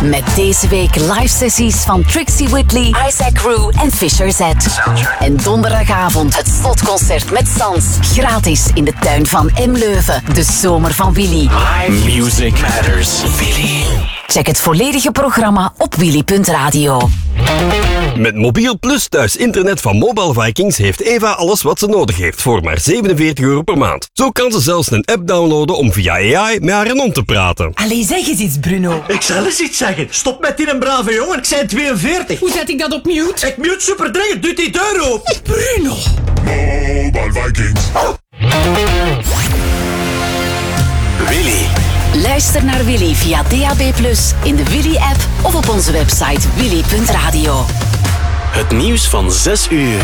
Met deze week live sessies van Trixie Whitley, Isaac Rue en Fisher Z. En donderdagavond het slotconcert met Sans. Gratis in de tuin van M. Leuven. De zomer van Willy. Music Matters. Willy. Check het volledige programma op willy.radio. Met Mobiel Plus thuis internet van Mobile Vikings heeft Eva alles wat ze nodig heeft voor maar €47 per maand. Zo kan ze zelfs een app downloaden om via AI met haar hond te praten. Allee, zeg eens iets, Bruno. Ik zal eens iets zeggen. Stop met die een brave jongen. Ik zijn 42. Hoe zet ik dat op mute? Ik mute super dringend. Doe die deur open. Bruno. Mobile Vikings. Willy. Luister naar Willy via DAB+, in de Willy-app of op onze website willy.radio. Het nieuws van 6 uur.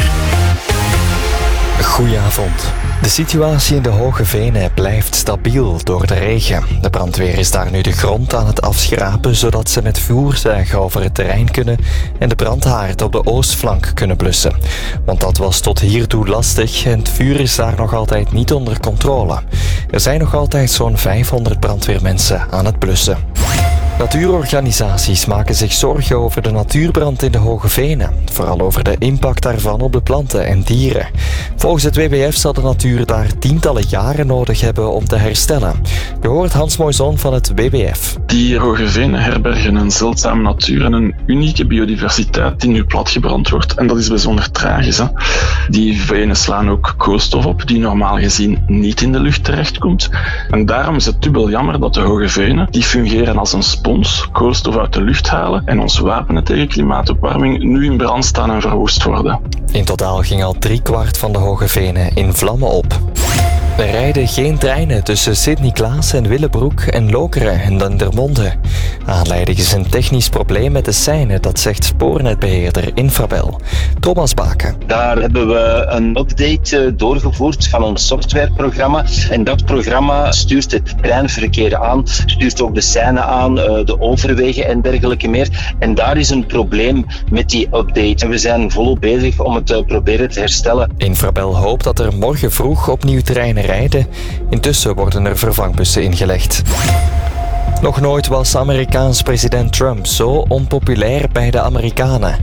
Goedenavond. De situatie in de Hoge Venen blijft stabiel door de regen. De brandweer is daar nu de grond aan het afschrapen, zodat ze met voertuigen over het terrein kunnen en de brandhaard op de oostflank kunnen blussen. Want dat was tot hiertoe lastig en het vuur is daar nog altijd niet onder controle. Er zijn nog altijd zo'n 500 brandweermensen aan het blussen. Natuurorganisaties maken zich zorgen over de natuurbrand in de Hoge Venen. Vooral over de impact daarvan op de planten en dieren. Volgens het WWF zal de natuur daar tientallen jaren nodig hebben om te herstellen. Je hoort Hans Moison van het WWF. Die Hoge Venen herbergen een zeldzame natuur en een unieke biodiversiteit die nu platgebrand wordt. En dat is bijzonder tragisch. Hè? Die venen slaan ook koolstof op die normaal gezien niet in de lucht terechtkomt. En daarom is het dubbel jammer dat de Hoge Venen, die fungeren als een spons, koolstof uit de lucht halen en ons wapenen tegen klimaatopwarming, nu in brand staan en verwoest worden. In totaal ging al 3/4 van de Hoge Venen in vlammen op. Er rijden geen treinen tussen Sint-Niklaas en Willebroek en Lokeren en Dendermonde. Aanleiding is een technisch probleem met de seinen, dat zegt spoornetbeheerder Infrabel. Thomas Baken. Daar hebben we een update doorgevoerd van ons softwareprogramma. En dat programma stuurt het treinverkeer aan, stuurt ook de seinen aan, de overwegen en dergelijke meer. En daar is een probleem met die update. En we zijn volop bezig om het proberen te herstellen. Infrabel hoopt dat er morgen vroeg opnieuw treinen rijden. Intussen worden er vervangbussen ingelegd. Nog nooit was Amerikaans president Trump zo onpopulair bij de Amerikanen.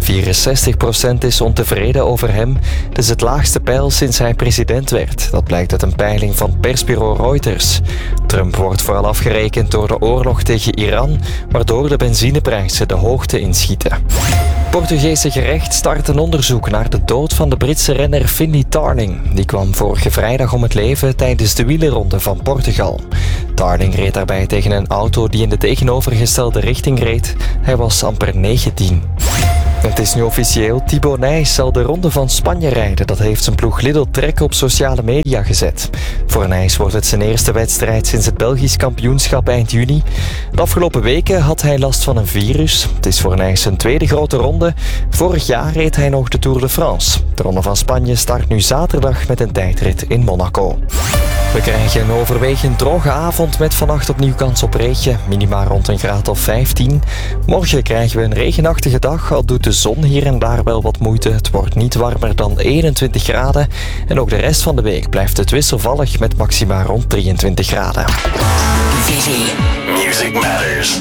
64% is ontevreden over hem. Het is het laagste peil sinds hij president werd. Dat blijkt uit een peiling van persbureau Reuters. Trump wordt vooral afgerekend door de oorlog tegen Iran, waardoor de benzineprijzen de hoogte inschieten. Portugese gerecht start een onderzoek naar de dood van de Britse renner Finlay Tarling. Die kwam vorige vrijdag om het leven tijdens de wielerronde van Portugal. Tarling reed daarbij tegen een auto die in de tegenovergestelde richting reed. Hij was amper 19. Het is nu officieel, Thibaut Nys zal de Ronde van Spanje rijden. Dat heeft zijn ploeg Lidl Trek op sociale media gezet. Voor Nys wordt het zijn eerste wedstrijd sinds het Belgisch kampioenschap eind juni. De afgelopen weken had hij last van een virus. Het is voor Nys zijn tweede grote ronde. Vorig jaar reed hij nog de Tour de France. De Ronde van Spanje start nu zaterdag met een tijdrit in Monaco. We krijgen een overwegend droge avond met vannacht opnieuw kans op regen. Minima rond een graad of 15. Morgen krijgen we een regenachtige dag, al doet de zon hier en daar wel wat moeite. Het wordt niet warmer dan 21 graden. En ook de rest van de week blijft het wisselvallig met maxima rond 23 graden. Music Matters.